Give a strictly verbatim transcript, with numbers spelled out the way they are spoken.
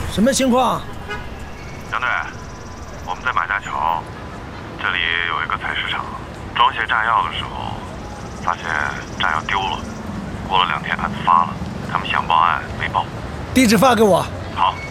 什么情况？ 杨队，我们在马家桥，这里有一个菜市场，装卸炸药的时候，发现炸药丢了。过了两天案子发了，他们想报案没报。 地址发给我。 好。